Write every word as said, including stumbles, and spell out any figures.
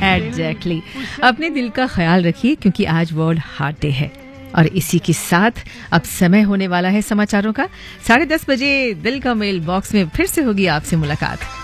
Exactly अपने दिल का ख्याल रखिए क्योंकि आज वर्ल्ड हार्ट डे है। और इसी के साथ अब समय होने वाला है समाचारों का। साढ़े दस बजे दिल का मेल बॉक्स में फिर से होगी आपसे मुलाकात।